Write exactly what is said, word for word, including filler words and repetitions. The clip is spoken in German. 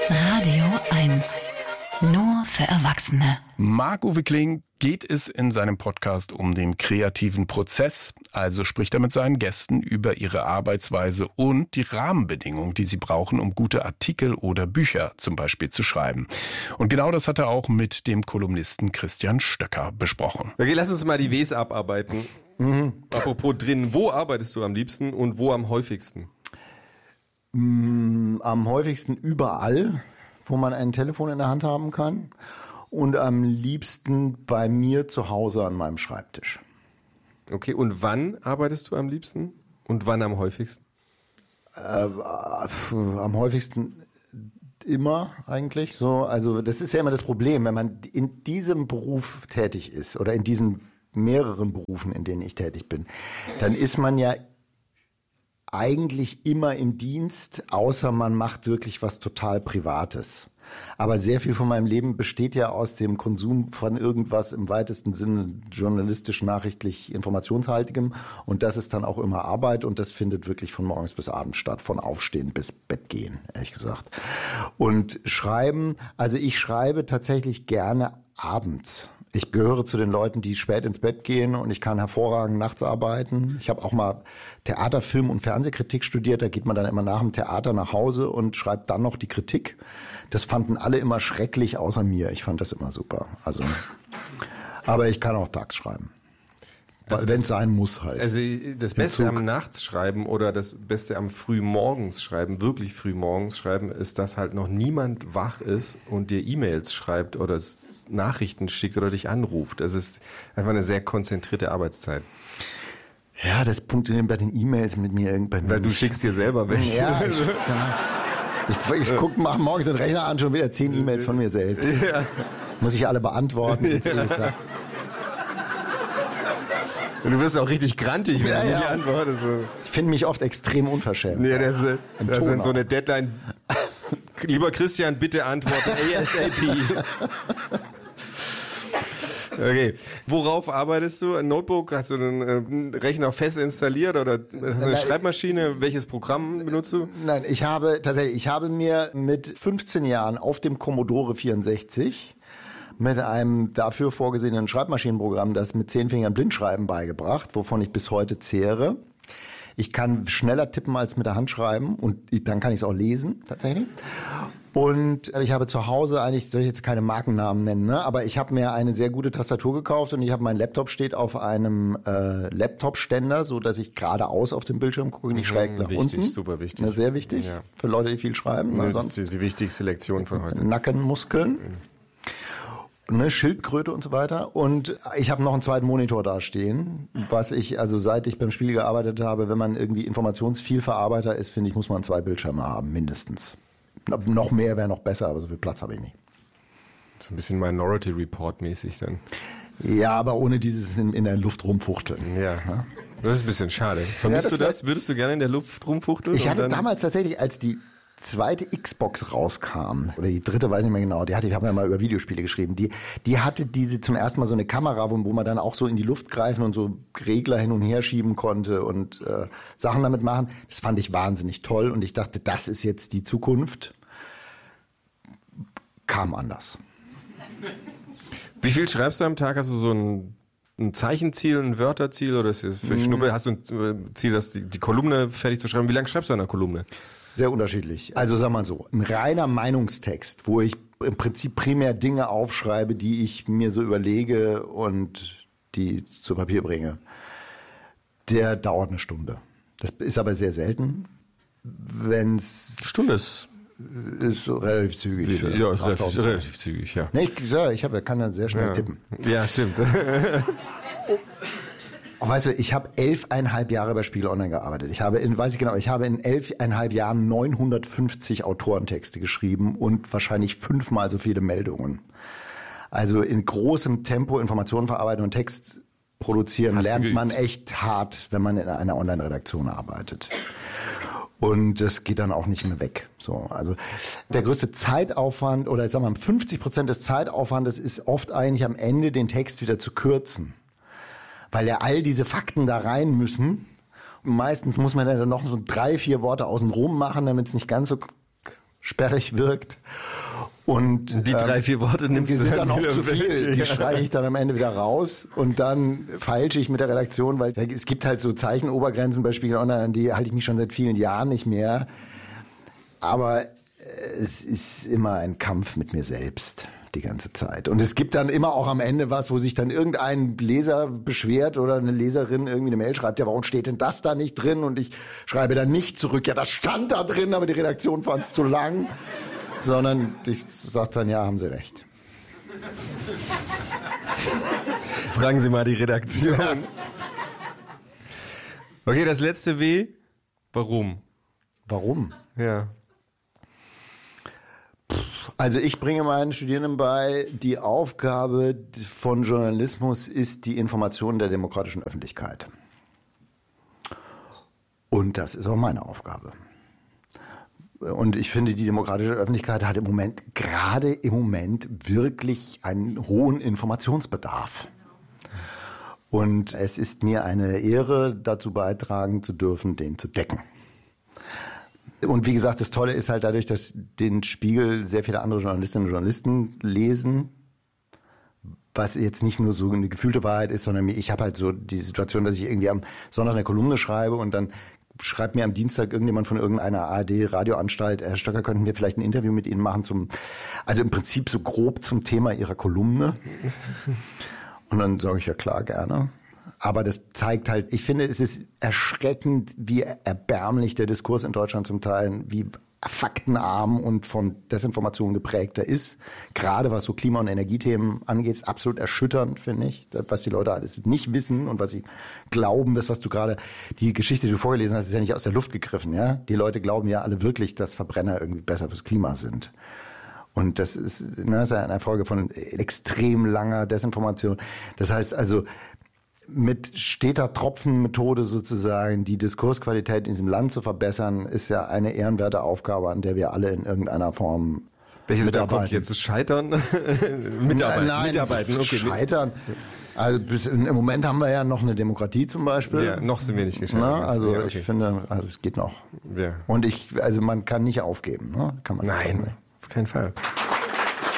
Radio eins. Nur für Erwachsene. Marc-Uwe Kling geht es in seinem Podcast um den kreativen Prozess. Also spricht er mit seinen Gästen über ihre Arbeitsweise und die Rahmenbedingungen, die sie brauchen, um gute Artikel oder Bücher zum Beispiel zu schreiben. Und genau das hat er auch mit dem Kolumnisten Christian Stöcker besprochen. Okay, lass uns mal die Ws abarbeiten. Mhm. Apropos drin, wo arbeitest du am liebsten und wo am häufigsten? Mm, am häufigsten überall, wo man ein Telefon in der Hand haben kann, und am liebsten bei mir zu Hause an meinem Schreibtisch. Okay, und wann arbeitest du am liebsten und wann am häufigsten? Äh, am häufigsten immer eigentlich so. Also das ist ja immer das Problem, wenn man in diesem Beruf tätig ist oder in diesen mehreren Berufen, in denen ich tätig bin, dann ist man ja eigentlich immer im Dienst, außer man macht wirklich was total Privates. Aber sehr viel von meinem Leben besteht ja aus dem Konsum von irgendwas im weitesten Sinne journalistisch, nachrichtlich, informationshaltigem. Und das ist dann auch immer Arbeit und das findet wirklich von morgens bis abends statt, von Aufstehen bis Bett gehen, ehrlich gesagt. Und Schreiben, also ich schreibe tatsächlich gerne abends. Ich gehöre zu den Leuten, die spät ins Bett gehen und ich kann hervorragend nachts arbeiten. Ich habe auch mal Theater, Film und Fernsehkritik studiert. Da geht man dann immer nach dem Theater nach Hause und schreibt dann noch die Kritik. Das fanden alle immer schrecklich, außer mir. Ich fand das immer super. Also, aber ich kann auch tags schreiben. Also wenn es sein muss halt. Also das Beste am Nachtsschreiben oder das Beste am Frühmorgens schreiben, wirklich frühmorgens schreiben, ist, dass halt noch niemand wach ist und dir E-Mails schreibt oder Nachrichten schickt oder dich anruft. Das ist einfach eine sehr konzentrierte Arbeitszeit. Ja, das funktioniert bei den E-Mails mit mir irgendwann. Weil du schickst dir selber welche. Ja, ich, ja. ich, ich gucke, mach morgens den Rechner an, schon wieder zehn E-Mails von mir selbst. Ja. Muss ich alle beantworten. Ja. Und du wirst auch richtig grantig, wenn ja, du nicht ja. antwortest. Ich finde mich oft extrem unverschämt. Nee, das ist, das ist so eine Deadline. Lieber Christian, bitte antworten ASAP. Okay. Worauf arbeitest du? Ein Notebook? Hast du einen Rechner fest installiert oder hast du eine Schreibmaschine? Welches Programm benutzt du? Nein, ich habe tatsächlich, ich habe mir mit fünfzehn Jahren auf dem Commodore vierundsechzig mit einem dafür vorgesehenen Schreibmaschinenprogramm das mit zehn Fingern Blindschreiben beigebracht, wovon ich bis heute zehre. Ich kann schneller tippen als mit der Hand schreiben und dann kann ich es auch lesen, tatsächlich. Und ich habe zu Hause eigentlich, soll ich jetzt keine Markennamen nennen, ne? Aber ich habe mir eine sehr gute Tastatur gekauft und ich habe, mein Laptop steht auf einem äh, Laptop-Ständer, so dass ich geradeaus auf dem Bildschirm gucke, nicht schräg nach wichtig, unten. Super wichtig. Ja, sehr wichtig, ja. Für Leute, die viel schreiben. Ne, das ist die wichtigste Lektion von heute. Nackenmuskeln. Mhm. Ne, Schildkröte und so weiter. Und ich habe noch einen zweiten Monitor da stehen, was ich, also seit ich beim Spiel gearbeitet habe, wenn man irgendwie Informationsvielverarbeiter ist, finde ich, muss man zwei Bildschirme haben, mindestens. Noch mehr wäre noch besser, aber so viel Platz habe ich nicht. So ein bisschen Minority Report mäßig dann. Ja, aber ohne dieses in, in der Luft rumfuchteln. Ja, ja, das ist ein bisschen schade. Vermisst ja, das du das? Würdest du gerne in der Luft rumfuchteln? Ich hatte damals tatsächlich, als die zweite Xbox rauskam, oder die dritte, weiß nicht mehr genau, die hatte, ich habe ja mal über Videospiele geschrieben, die, die hatte diese zum ersten Mal so eine Kamera, wo, wo man dann auch so in die Luft greifen und so Regler hin und her schieben konnte und äh, Sachen damit machen. Das fand ich wahnsinnig toll und ich dachte, das ist jetzt die Zukunft. Kam anders. Wie viel schreibst du am Tag? Hast du so ein, ein Zeichenziel, ein Wörterziel oder ist das für Schnuppe? Hast du ein Ziel, dass die, die Kolumne fertig zu schreiben? Wie lange schreibst du an der Kolumne? Sehr unterschiedlich. Also sag mal so, ein reiner Meinungstext, wo ich im Prinzip primär Dinge aufschreibe, die ich mir so überlege und die zu Papier bringe, der dauert eine Stunde. Das ist aber sehr selten. Wenn's Stunde ist, ist so relativ zügig. Ja, ist relativ, relativ zügig, ja. Nee, ich, ja, ich hab, kann dann sehr schnell ja. tippen. Ja, stimmt. Oh, weißt du, ich habe elfeinhalb Jahre bei Spiegel Online gearbeitet. Ich habe in, weiß ich genau, ich habe in elfeinhalb Jahren neunhundertfünfzig Autorentexte geschrieben und wahrscheinlich fünfmal so viele Meldungen. Also in großem Tempo Informationen verarbeiten und Text produzieren Hast lernt man echt hart, wenn man in einer Online-Redaktion arbeitet. Und das geht dann auch nicht mehr weg. So, also der größte Zeitaufwand oder jetzt sagen wir mal fünfzig Prozent des Zeitaufwandes ist oft eigentlich am Ende den Text wieder zu kürzen. Weil ja all diese Fakten da rein müssen. Und meistens muss man dann noch so drei, vier Worte außenrum machen, damit es nicht ganz so sperrig wirkt. Und die drei, vier Worte nimmst die du sind dann dann auch wieder zu viel. weg. Die streiche ich dann am Ende wieder raus und dann feilsche ich mit der Redaktion, weil es gibt halt so Zeichenobergrenzen bei Spiegel Online, an die halte ich mich schon seit vielen Jahren nicht mehr. Aber es ist immer ein Kampf mit mir selbst die ganze Zeit. Und es gibt dann immer auch am Ende was, wo sich dann irgendein Leser beschwert oder eine Leserin irgendwie eine Mail schreibt, ja, warum steht denn das da nicht drin? Und ich schreibe dann nicht zurück, ja, das stand da drin, aber die Redaktion fand es zu lang. Sondern ich sage dann, ja, haben Sie recht. Fragen Sie mal die Redaktion. Ja. Okay, das letzte W. Warum? Warum? Ja. Also ich bringe meinen Studierenden bei, die Aufgabe von Journalismus ist die Information der demokratischen Öffentlichkeit. Und das ist auch meine Aufgabe. Und ich finde, die demokratische Öffentlichkeit hat im Moment, gerade im Moment, wirklich einen hohen Informationsbedarf. Und es ist mir eine Ehre, dazu beitragen zu dürfen, den zu decken. Und wie gesagt, das Tolle ist halt dadurch, dass den Spiegel sehr viele andere Journalistinnen und Journalisten lesen, was jetzt nicht nur so eine gefühlte Wahrheit ist, sondern ich habe halt so die Situation, dass ich irgendwie am Sonntag eine Kolumne schreibe und dann schreibt mir am Dienstag irgendjemand von irgendeiner A R D-Radioanstalt, Herr Stöcker, könnten wir vielleicht ein Interview mit Ihnen machen zum, also im Prinzip so grob zum Thema Ihrer Kolumne. Und dann sage ich, ja klar, gerne. Aber das zeigt halt, ich finde, es ist erschreckend, wie erbärmlich der Diskurs in Deutschland zum Teil, wie faktenarm und von Desinformation geprägter ist. Gerade was so Klima- und Energiethemen angeht, ist absolut erschütternd, finde ich. Was die Leute alles nicht wissen und was sie glauben, das, was du gerade, die Geschichte, die du vorgelesen hast, ist ja nicht aus der Luft gegriffen, ja. Die Leute glauben ja alle wirklich, dass Verbrenner irgendwie besser fürs Klima sind. Und das ist, ne, das ist eine Folge von extrem langer Desinformation. Das heißt also, mit steter Tropfenmethode sozusagen die Diskursqualität in diesem Land zu verbessern, ist ja eine ehrenwerte Aufgabe, an der wir alle in irgendeiner Form Welches mitarbeiten. kommt jetzt? Scheitern? Mitarbeiten. Nein, Mitarbeiten. Okay. Scheitern. Also bis in, im Moment haben wir ja noch eine Demokratie zum Beispiel. Ja, noch sind wir nicht gescheitert. Na, also ja, okay. ich finde, also es geht noch. Ja. Und ich, also man kann nicht aufgeben. Ne? Kann man Nein, auf keinen Fall.